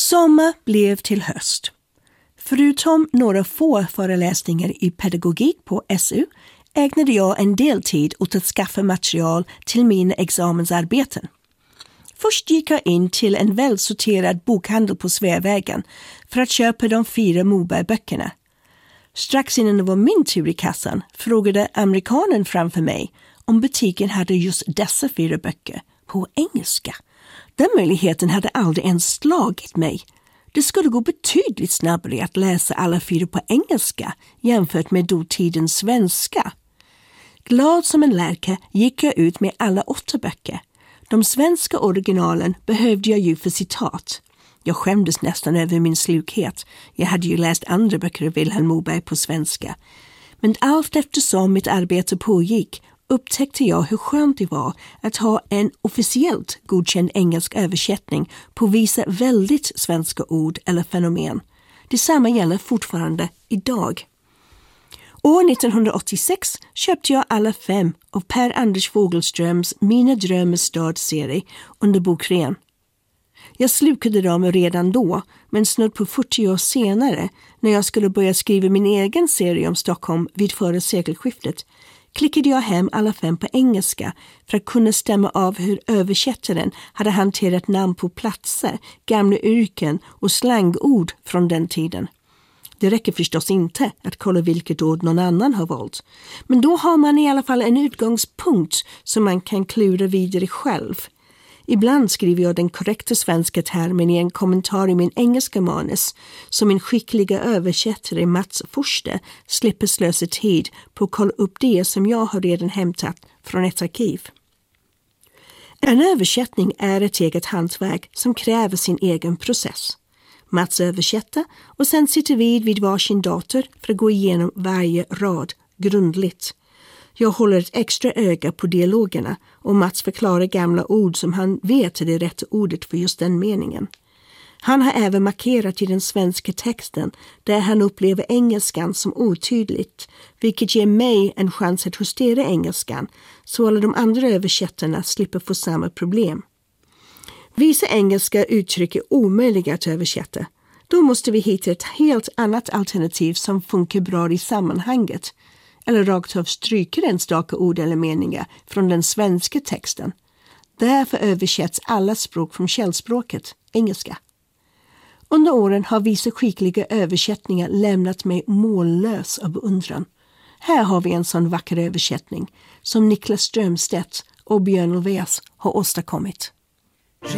Sommar blev till höst. Förutom några få föreläsningar i pedagogik på SU ägnade jag en del tid åt att skaffa material till mina examensarbeten. Först gick jag in till en välsorterad bokhandel på Sveavägen för att köpa de 4 Moberg-böckerna. Strax innan det var min tur i kassan frågade amerikanen framför mig om butiken hade just dessa 4 böcker på engelska. Den möjligheten hade aldrig ens slagit mig. Det skulle gå betydligt snabbare att läsa alla 4 på engelska jämfört med dåtidens svenska. Glad som en lärka gick jag ut med alla 8 böcker. De svenska originalen behövde jag ju för citat. Jag skämdes nästan över min slukhet. Jag hade ju läst andra böcker av Vilhelm Moberg på svenska. Men allt eftersom mitt arbete pågick upptäckte jag hur skönt det var att ha en officiellt godkänd engelsk översättning på vissa väldigt svenska ord eller fenomen. Detsamma gäller fortfarande idag. År 1986 köpte jag alla 5 av Per Anders Fogelströms Mina drömmars stad-serie under bokrean. Jag slukade dem redan då, men snudd på 40 år senare, när jag skulle börja skriva min egen serie om Stockholm vid förra sekelskiftet, klickade jag hem alla 5 på engelska för att kunna stämma av hur översättaren hade hanterat namn på platser, gamla yrken och slangord från den tiden. Det räcker förstås inte att kolla vilket ord någon annan har valt. Men då har man i alla fall en utgångspunkt som man kan klura vidare själv. Ibland skriver jag den korrekta svenska termen i en kommentar i min engelska manus, så min skickliga översättare Mats Forste slipper slösa tid på att kolla upp det som jag har redan hämtat från ett arkiv. En översättning är ett eget hantverk som kräver sin egen process. Mats översätter och sen sitter vi vid varsin dator för att gå igenom varje rad grundligt. Jag håller ett extra öga på dialogerna och Mats förklarar gamla ord som han vet är det rätta ordet för just den meningen. Han har även markerat i den svenska texten där han upplever engelskan som otydligt, vilket ger mig en chans att justera engelskan så alla de andra översättarna slipper få samma problem. Vissa engelska uttryck är omöjliga att översätta. Då måste vi hitta ett helt annat alternativ som funkar bra i sammanhanget. Eller rakt av stryker enstaka ord eller meningar från den svenska texten. Därför översätts alla språk från källspråket, engelska. Under åren har vissa skickliga översättningar lämnat mig mållös av beundran. Här har vi en sån vacker översättning som Niklas Strömstedt och Björn Ulvaeus har åstadkommit.